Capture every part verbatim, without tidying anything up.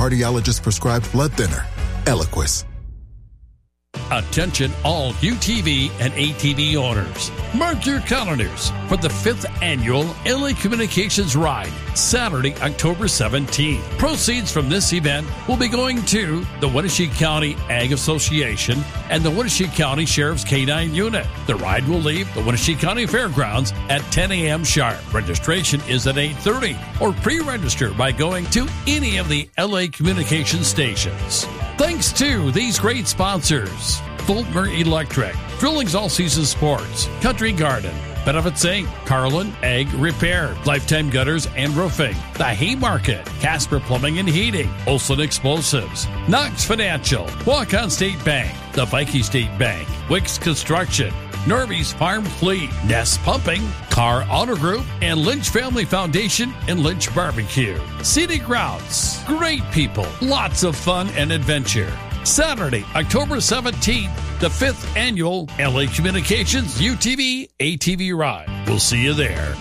cardiologist-prescribed blood thinner, Eliquis. Attention all U T V and A T V owners. Mark your calendars for the fifth annual L A Communications Ride, Saturday, October seventeenth. Proceeds from this event will be going to the Wenatchee County Ag Association and the Wenatchee County Sheriff's K nine Unit. The ride will leave the Wenatchee County Fairgrounds at ten a.m. sharp. Registration is at eight thirty, or pre-register by going to any of the L A Communications stations. Thanks to these great sponsors: Fulmer Electric, Drillings All Season Sports, Country Garden, Benefits Incorporated, Carlin Ag Repair, Lifetime Gutters and Roofing, The Haymarket, Casper Plumbing and Heating, Olson Explosives, Knox Financial, Walk-On State Bank, the Viking State Bank, Wicks Construction, Norby's Farm Fleet, Nest Pumping, Carr Auto Group, and Lynch Family Foundation and Lynch Barbecue. Scenic Routes, great people, lots of fun and adventure. Saturday, October seventeenth, the fifth annual L A Communications U T V A T V Ride. We'll see you there.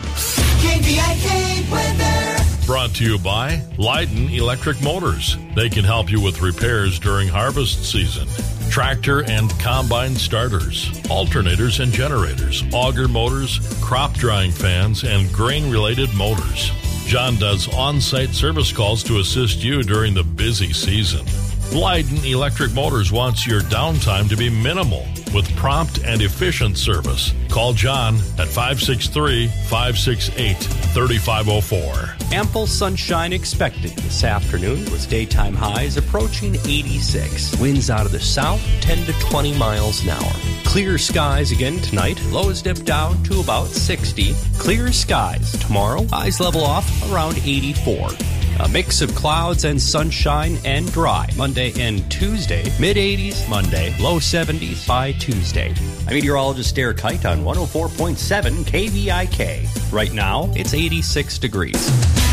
K V I K weather. Brought to you by Leiden Electric Motors. They can help you with repairs during harvest season. Tractor and combine starters, alternators and generators, auger motors, crop drying fans, and grain-related motors. John does on-site service calls to assist you during the busy season. Leiden Electric Motors wants your downtime to be minimal with prompt and efficient service. Call John at five six three, five six eight, three five zero four. Ample sunshine expected this afternoon with daytime highs approaching eighty-six. Winds out of the south ten to twenty miles an hour. Clear skies again tonight. Lows dip down to about sixty. Clear skies tomorrow. Highs level off around eighty-four. A mix of clouds and sunshine and dry. Monday and Tuesday, mid-eighties Monday, low seventies by Tuesday. I'm meteorologist Derek Height on one oh four point seven K V I K. Right now, it's eighty-six degrees.